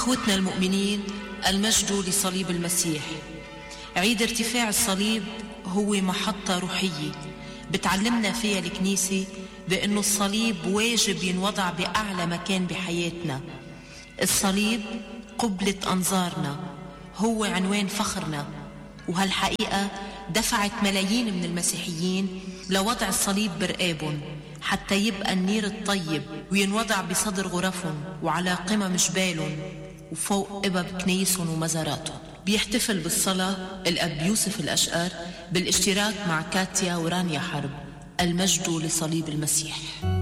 إخوتنا المؤمنين، المجد لصليب المسيح. عيد ارتفاع الصليب هو محطة روحية بتعلمنا فيها الكنيسة بأنه الصليب واجب ينوضع بأعلى مكان بحياتنا. الصليب قبلة أنظارنا، هو عنوان فخرنا، وهالحقيقة دفعت ملايين من المسيحيين لوضع الصليب برقابهم حتى يبقى النير الطيب وينوضع بصدر غرفهم وعلى قمم جبالهم وفوق قبب كنيسهم ومزاراتهم. بيحتفل بالصلاة الأب يوسف الأشقر بالاشتراك مع كاتيا ورانيا حرب. المجد لصليب المسيح.